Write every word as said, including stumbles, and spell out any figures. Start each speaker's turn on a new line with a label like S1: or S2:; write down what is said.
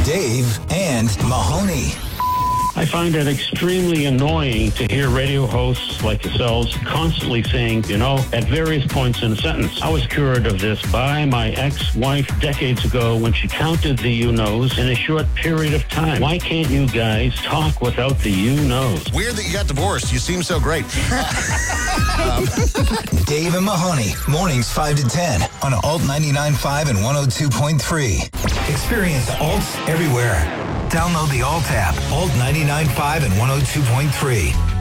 S1: Dave and Mahoney.
S2: I find it extremely annoying to hear radio hosts like yourselves constantly saying, you know, at various points in a sentence. I was cured of this by my ex-wife decades ago when she counted the you-knows in a short period of time. Why can't you guys talk without the you-knows?
S3: Weird that you got divorced. You seem so great.
S1: um. Dave and Mahoney, mornings five to ten on Alt ninety-nine point five and one oh two point three. Experience Alts everywhere. Download the Alt app, Alt ninety-nine point five and one oh two point three.